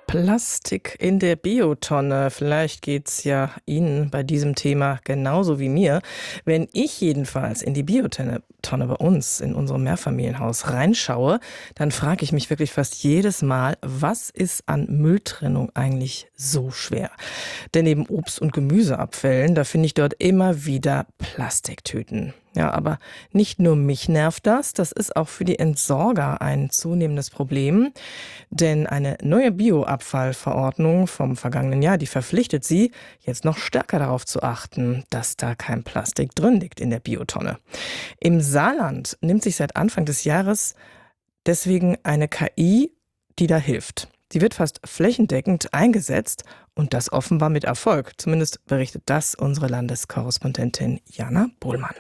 Plastik in der Biotonne. Vielleicht geht's ja Ihnen bei diesem Thema genauso wie mir. Wenn ich jedenfalls in die Biotonne bei uns, in unserem Mehrfamilienhaus reinschaue, dann frage ich mich wirklich fast jedes Mal, was ist an Mülltrennung eigentlich so schwer? Denn neben Obst- und Gemüseabfällen, da finde ich dort immer wieder Plastiktüten. Ja, aber nicht nur mich nervt das ist auch für die Entsorger ein zunehmendes Problem. Denn eine neue Bioabfallverordnung vom vergangenen Jahr, die verpflichtet sie, jetzt noch stärker darauf zu achten, dass da kein Plastik drin liegt in der Biotonne. Im Saarland nimmt sich seit Anfang des Jahres deswegen eine KI, die da hilft. Die wird fast flächendeckend eingesetzt und das offenbar mit Erfolg. Zumindest berichtet das unsere Landeskorrespondentin Jana Bohlmann.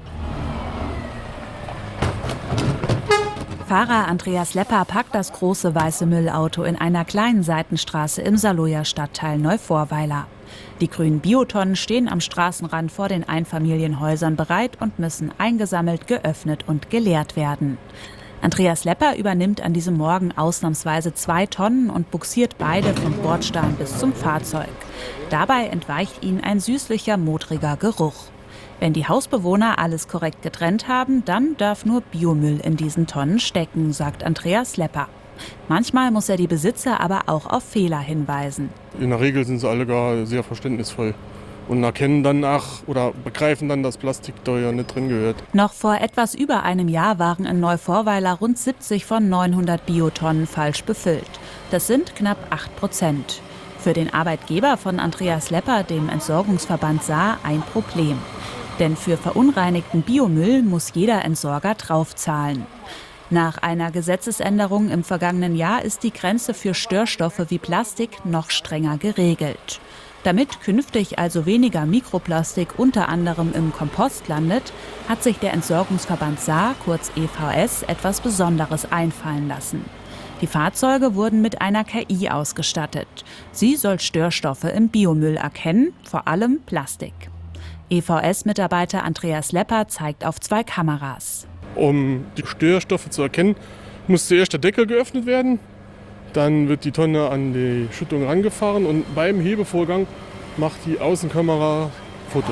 Fahrer Andreas Lepper packt das große weiße Müllauto in einer kleinen Seitenstraße im Saarlouer Stadtteil Neuvorweiler. Die grünen Biotonnen stehen am Straßenrand vor den Einfamilienhäusern bereit und müssen eingesammelt, geöffnet und geleert werden. Andreas Lepper übernimmt an diesem Morgen ausnahmsweise 2 Tonnen und bugsiert beide vom Bordstein bis zum Fahrzeug. Dabei entweicht ihnen ein süßlicher, modriger Geruch. Wenn die Hausbewohner alles korrekt getrennt haben, dann darf nur Biomüll in diesen Tonnen stecken, sagt Andreas Lepper. Manchmal muss er die Besitzer aber auch auf Fehler hinweisen. In der Regel sind sie alle gar sehr verständnisvoll und erkennen dann oder begreifen dann, dass Plastik da ja nicht drin gehört. Noch vor etwas über einem Jahr waren in Neuvorweiler rund 70 von 900 Biotonnen falsch befüllt. Das sind knapp 8%. Für den Arbeitgeber von Andreas Lepper, dem Entsorgungsverband Saar, ein Problem. Denn für verunreinigten Biomüll muss jeder Entsorger draufzahlen. Nach einer Gesetzesänderung im vergangenen Jahr ist die Grenze für Störstoffe wie Plastik noch strenger geregelt. Damit künftig also weniger Mikroplastik unter anderem im Kompost landet, hat sich der Entsorgungsverband Saar, kurz EVS, etwas Besonderes einfallen lassen. Die Fahrzeuge wurden mit einer KI ausgestattet. Sie soll Störstoffe im Biomüll erkennen, vor allem Plastik. EVS-Mitarbeiter Andreas Lepper zeigt auf 2 Kameras. Um die Störstoffe zu erkennen, muss zuerst der Deckel geöffnet werden. Dann wird die Tonne an die Schüttung rangefahren und beim Hebevorgang macht die Außenkamera Fotos.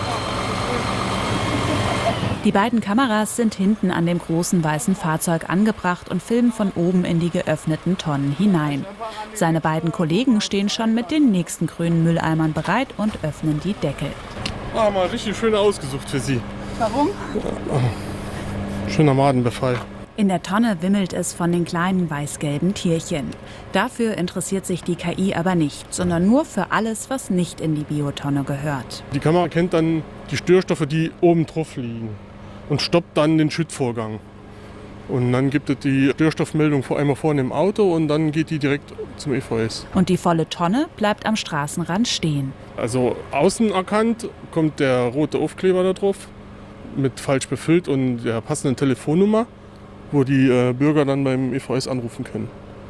Die beiden Kameras sind hinten an dem großen weißen Fahrzeug angebracht und filmen von oben in die geöffneten Tonnen hinein. Seine beiden Kollegen stehen schon mit den nächsten grünen Mülleimern bereit und öffnen die Deckel. Mal richtig schön ausgesucht für Sie. Warum? Schöner Madenbefall. In der Tonne wimmelt es von den kleinen weiß-gelben Tierchen. Dafür interessiert sich die KI aber nicht, sondern nur für alles, was nicht in die Biotonne gehört. Die Kamera kennt dann die Störstoffe, die oben drauf liegen und stoppt dann den Schüttvorgang. Und dann gibt es die Störstoffmeldung einmal vorne im Auto und dann geht die direkt zum EVS. Und die volle Tonne bleibt am Straßenrand stehen. Also außen erkannt kommt der rote Aufkleber da drauf, mit falsch befüllt und der passenden Telefonnummer, wo die Bürger dann beim EVS anrufen können.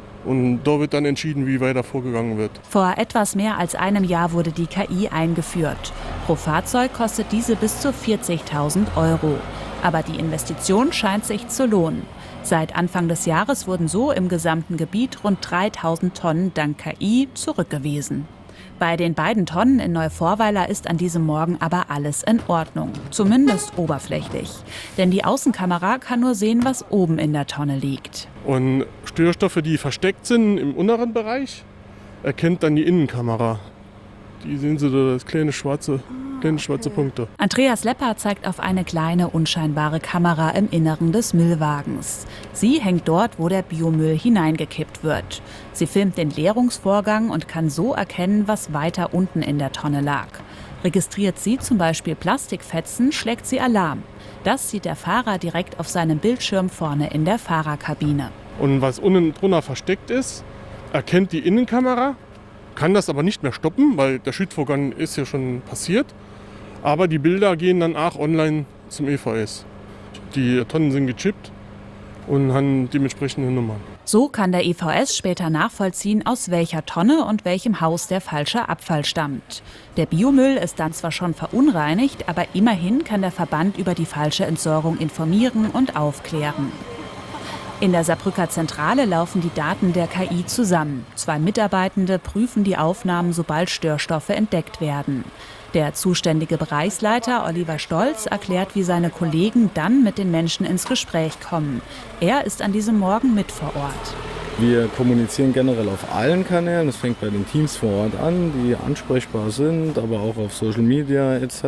Und da wird dann entschieden, wie weiter vorgegangen wird. Vor etwas mehr als einem Jahr wurde die KI eingeführt. Pro Fahrzeug kostet diese bis zu 40.000 €. Aber die Investition scheint sich zu lohnen. Seit Anfang des Jahres wurden so im gesamten Gebiet rund 3.000 Tonnen dank KI zurückgewiesen. Bei den beiden Tonnen in Neuvorweiler ist an diesem Morgen aber alles in Ordnung, zumindest oberflächlich. Denn die Außenkamera kann nur sehen, was oben in der Tonne liegt. Und Störstoffe, die versteckt sind im unteren Bereich, erkennt dann die Innenkamera. Die sehen Sie da, das kleine schwarze Punkte. Andreas Lepper zeigt auf eine kleine, unscheinbare Kamera im Inneren des Müllwagens. Sie hängt dort, wo der Biomüll hineingekippt wird. Sie filmt den Leerungsvorgang und kann so erkennen, was weiter unten in der Tonne lag. Registriert sie zum Beispiel Plastikfetzen, schlägt sie Alarm. Das sieht der Fahrer direkt auf seinem Bildschirm vorne in der Fahrerkabine. Und was unten drunter versteckt ist, erkennt die Innenkamera, kann das aber nicht mehr stoppen, weil der Schüttvorgang ist ja schon passiert. Aber die Bilder gehen dann auch online zum EVS. Die Tonnen sind gechippt und haben dementsprechende Nummern. So kann der EVS später nachvollziehen, aus welcher Tonne und welchem Haus der falsche Abfall stammt. Der Biomüll ist dann zwar schon verunreinigt, aber immerhin kann der Verband über die falsche Entsorgung informieren und aufklären. In der Saarbrücker Zentrale laufen die Daten der KI zusammen. 2 Mitarbeitende prüfen die Aufnahmen, sobald Störstoffe entdeckt werden. Der zuständige Bereichsleiter Oliver Stolz erklärt, wie seine Kollegen dann mit den Menschen ins Gespräch kommen. Er ist an diesem Morgen mit vor Ort. Wir kommunizieren generell auf allen Kanälen. Das fängt bei den Teams vor Ort an, die ansprechbar sind, aber auch auf Social Media etc.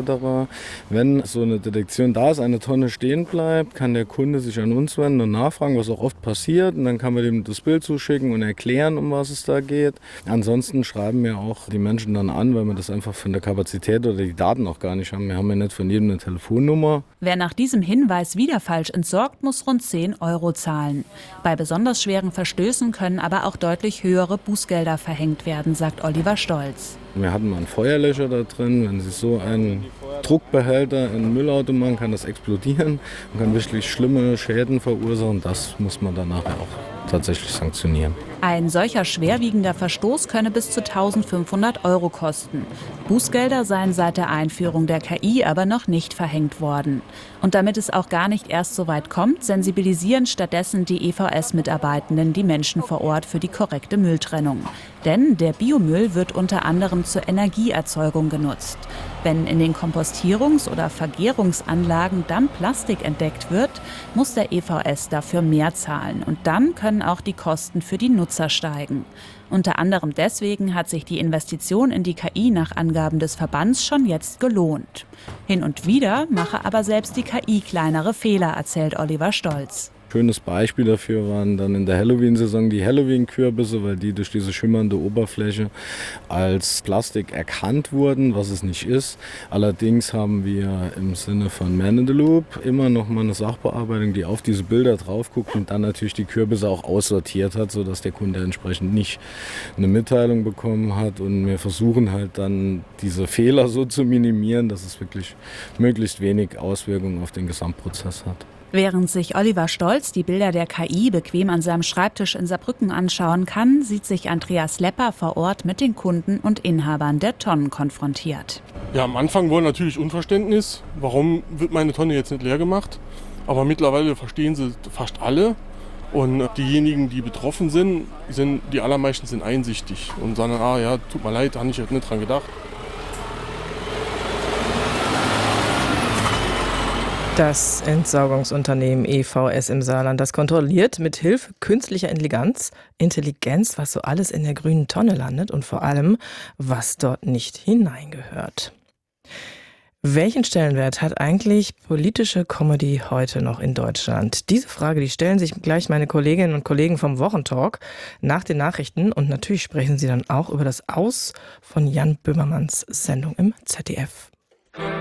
Wenn so eine Detektion da ist, eine Tonne stehen bleibt, kann der Kunde sich an uns wenden und nachfragen, was auch oft passiert. Und dann kann man dem das Bild zuschicken und erklären, um was es da geht. Ansonsten schreiben wir auch die Menschen dann an, weil wir das einfach von der Kapazität oder die Daten auch gar nicht haben. Wir haben ja nicht von jedem eine Telefonnummer. Wer nach diesem Hinweis wieder falsch entsorgt, muss rund 10 € zahlen. Bei besonders schweren Verstößen können aber auch deutlich höhere Bußgelder verhängt werden, sagt Oliver Stolz. Wir hatten mal einen Feuerlöscher da drin. Wenn Sie so einen Druckbehälter in einen Müllauto machen, kann das explodieren und kann wirklich schlimme Schäden verursachen. Das muss man dann nachher auch tatsächlich sanktionieren. Ein solcher schwerwiegender Verstoß könne bis zu 1.500 € kosten. Bußgelder seien seit der Einführung der KI aber noch nicht verhängt worden. Und damit es auch gar nicht erst so weit kommt, sensibilisieren stattdessen die EVS-Mitarbeitenden die Menschen vor Ort für die korrekte Mülltrennung. Denn der Biomüll wird unter anderem zur Energieerzeugung genutzt. Wenn in den Kompostierungs- oder Vergärungsanlagen dann Plastik entdeckt wird, muss der EVS dafür mehr zahlen. Und dann können auch die Kosten für die Nutzer steigen. Unter anderem deswegen hat sich die Investition in die KI nach Angaben des Verbands schon jetzt gelohnt. Hin und wieder mache aber selbst die KI kleinere Fehler, erzählt Oliver Stolz. Schönes Beispiel dafür waren dann in der Halloween-Saison die Halloween-Kürbisse, weil die durch diese schimmernde Oberfläche als Plastik erkannt wurden, was es nicht ist. Allerdings haben wir im Sinne von Man in the Loop immer noch mal eine Sachbearbeitung, die auf diese Bilder drauf guckt und dann natürlich die Kürbisse auch aussortiert hat, sodass der Kunde entsprechend nicht eine Mitteilung bekommen hat. Und wir versuchen halt dann diese Fehler so zu minimieren, dass es wirklich möglichst wenig Auswirkungen auf den Gesamtprozess hat. Während sich Oliver Stolz die Bilder der KI bequem an seinem Schreibtisch in Saarbrücken anschauen kann, sieht sich Andreas Lepper vor Ort mit den Kunden und Inhabern der Tonnen konfrontiert. Ja, am Anfang war natürlich Unverständnis. Warum wird meine Tonne jetzt nicht leer gemacht? Aber mittlerweile verstehen sie fast alle. Und diejenigen, die betroffen sind, die allermeisten sind einsichtig und sagen, ja, tut mir leid, da habe ich jetzt nicht dran gedacht. Das Entsorgungsunternehmen EVS im Saarland, das kontrolliert mit Hilfe künstlicher Intelligenz, was so alles in der grünen Tonne landet und vor allem, was dort nicht hineingehört. Welchen Stellenwert hat eigentlich politische Comedy heute noch in Deutschland? Diese Frage, die stellen sich gleich meine Kolleginnen und Kollegen vom Wochentalk nach den Nachrichten und natürlich sprechen sie dann auch über das Aus von Jan Böhmermanns Sendung im ZDF.